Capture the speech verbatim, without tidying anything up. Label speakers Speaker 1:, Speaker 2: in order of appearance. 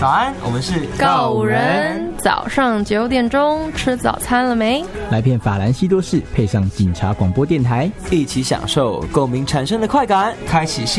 Speaker 1: 早安，我们是
Speaker 2: 告五人。早上九点钟吃早餐了没？
Speaker 3: 来片法兰西多士，配上警察广播电台，
Speaker 1: 一起享受共鸣产生的快感，开启